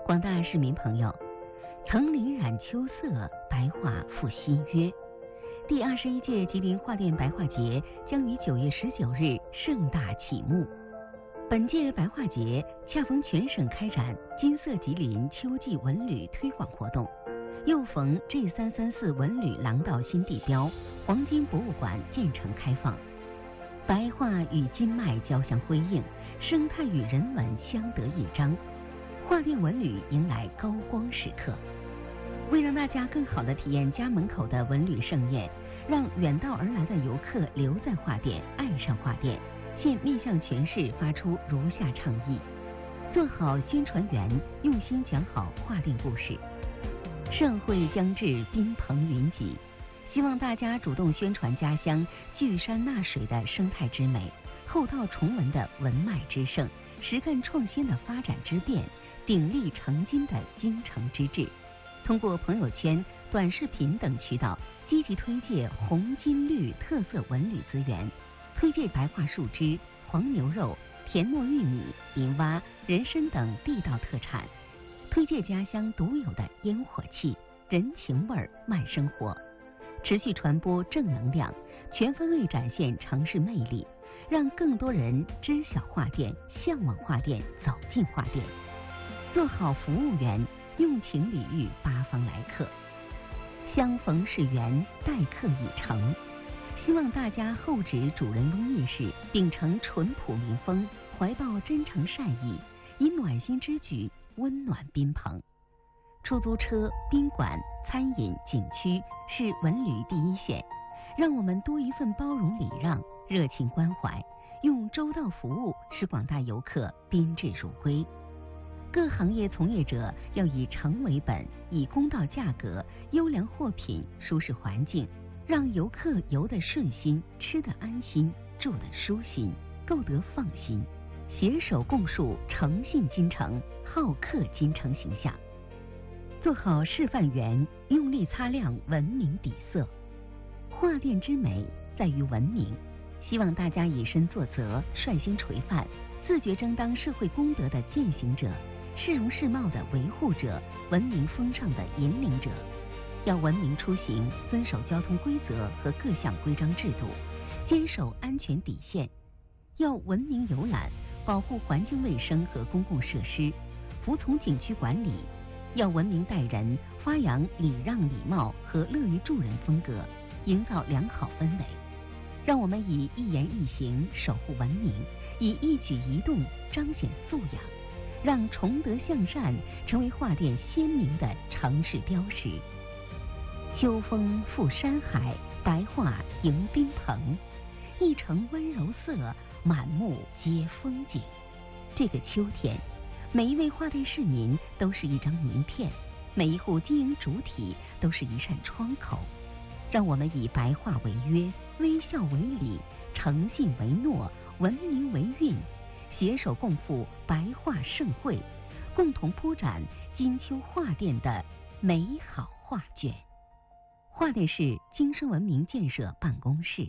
广大市民朋友，藤林染秋色，白桦复新约。第21届吉林桦电白桦节将于9月19日盛大启幕。本届白桦节恰逢全省开展金色吉林秋季文旅推广活动，又逢 G334 文旅廊道新地标黄金博物馆建成开放，白桦与金麦交相辉映，生态与人文相得益彰，桦电文旅迎来高光时刻。为让大家更好地体验家门口的文旅盛宴，让远道而来的游客留在桦电，爱上桦电，现面向全市发出如下倡议：做好宣传员，用心讲好桦电故事。盛会将至，宾朋云集，希望大家主动宣传家乡聚山纳水的生态之美，厚道崇文的文脉之盛，实干创新的发展之变，鼎力成金的精诚之志。通过朋友圈、短视频等渠道，积极推介红金绿特色文旅资源，推介白桦树枝、黄牛肉、甜糯玉米、银蛙、人参等地道特产，推介家乡独有的烟火气、人情味、慢生活，持续传播正能量，全方位展现城市魅力，让更多人知晓桦电，向往桦电，走进桦电。做好服务员，用情礼遇八方来客，相逢是缘，待客已成。希望大家厚植主人翁意识，秉承淳朴民风，怀抱真诚善意，以暖心之举温暖宾朋。出租车、宾馆、餐饮、景区是文旅第一线，让我们多一份包容礼让、热情关怀，用周到服务使广大游客宾至如归。各行业从业者要以诚为本，以公道价格、优良货品、舒适环境，让游客游得顺心，吃得安心，住得舒心，购得放心，携手共树诚信金城、好客金城形象。做好示范员，用力擦亮文明底色。桦电之美在于文明，希望大家以身作则，率先垂范，自觉争当社会公德的践行者，市容市貌的维护者，文明风尚的引领者。要文明出行，遵守交通规则和各项规章制度，坚守安全底线。要文明游览，保护环境卫生和公共设施，服从景区管理。要文明待人，发扬礼让礼貌和乐于助人风格，营造良好氛围。让我们以一言一行守护文明，以一举一动彰显素养，让崇德向善成为桦电鲜明的城市标识。秋风赴山海，白桦迎宾朋，一城温柔色，满目皆风景。这个秋天，每一位桦电市民都是一张名片，每一户经营主体都是一扇窗口。让我们以白桦为约，微笑为礼，诚信为诺，文明为运，携手共赴白桦盛会，共同铺展金秋桦电的美好画卷。桦电市精深文明建设办公室。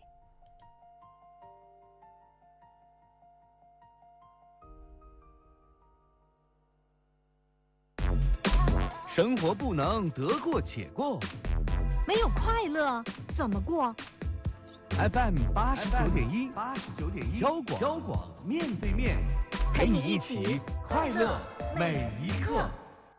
生活不能得过且过， 没有快乐怎么过 ？FM 89.1，交广面对面，陪你一起快乐每一刻。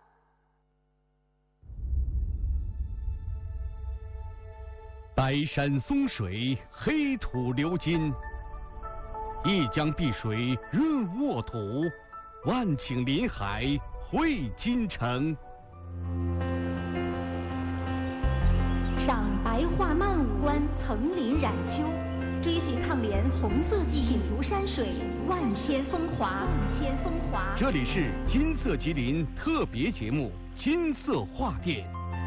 白山松水，黑土流金，一江碧水润沃土，万顷林海汇金城。 赏白桦漫舞观，藤林染秋，追寻抗联红色记忆，品如山水，万千风华。 这里是金色吉林特别节目《金色桦电》，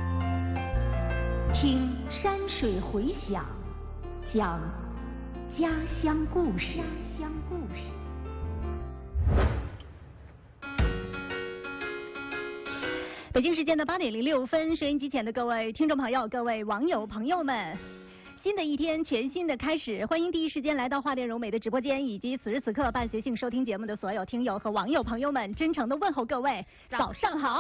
听山水回响，讲家乡故事。北京时间的8点06分，收音机前的各位听众朋友、各位网友朋友们，新的一天，全新的开始，欢迎第一时间来到桦电柔美的直播间，以及此时此刻伴随性收听节目的所有听友和网友朋友们，真诚的问候各位早上好。